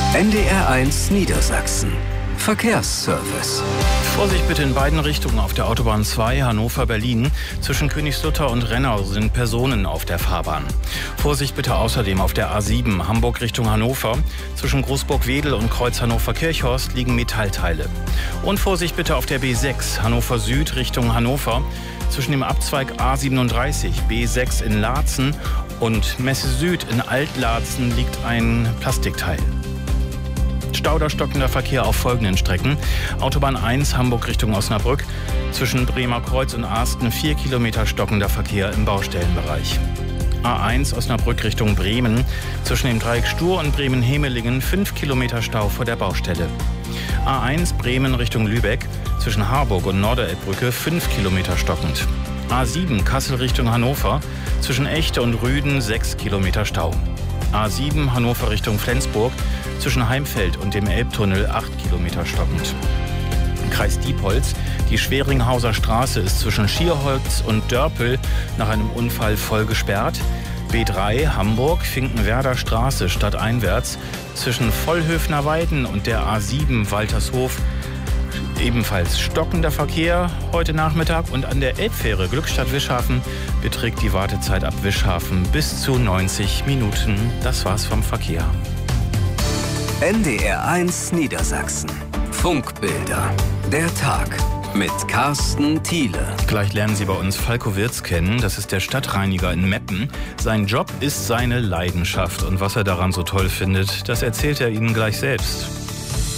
NDR1 Niedersachsen. Verkehrsservice. Vorsicht bitte in beiden Richtungen auf der Autobahn 2 Hannover-Berlin. Zwischen Königslutter und Rennau sind Personen auf der Fahrbahn. Vorsicht bitte außerdem auf der A7 Hamburg Richtung Hannover. Zwischen Großburg-Wedel und Kreuz Hannover-Kirchhorst liegen Metallteile. Und Vorsicht bitte auf der B6 Hannover Süd Richtung Hannover. Zwischen dem Abzweig A37 B6 in Laatzen und Messe Süd in Altlaatzen liegt ein Plastikteil. Stau oder stockender Verkehr auf folgenden Strecken. Autobahn 1 Hamburg Richtung Osnabrück. Zwischen Bremer Kreuz und Asten 4 Kilometer stockender Verkehr im Baustellenbereich. A1 Osnabrück Richtung Bremen. Zwischen dem Dreieck Stur und Bremen-Hemelingen 5 Kilometer Stau vor der Baustelle. A1 Bremen Richtung Lübeck. Zwischen Harburg und Norderelbbrücke 5 Kilometer stockend. A7 Kassel Richtung Hannover. Zwischen Echte und Rüden 6 Kilometer Stau. A7 Hannover Richtung Flensburg. Zwischen Heimfeld und dem Elbtunnel 8 Kilometer stockend. Kreis Diepholz. Die Schweringhauser Straße ist zwischen Schierholz und Dörpel nach einem Unfall voll gesperrt. B3 Hamburg Finkenwerder Straße stadteinwärts zwischen Vollhöfner Weiden und der A7 Waltershof ebenfalls stockender Verkehr heute Nachmittag. Und an der Elbfähre Glückstadt-Wischhafen beträgt die Wartezeit ab Wischhafen bis zu 90 Minuten. Das war's vom Verkehr. NDR1 Niedersachsen. Funkbilder. Der Tag mit Carsten Thiele. Gleich lernen Sie bei uns Falco Wirz kennen. Das ist der Stadtreiniger in Meppen. Sein Job ist seine Leidenschaft. Und was er daran so toll findet, das erzählt er Ihnen gleich selbst.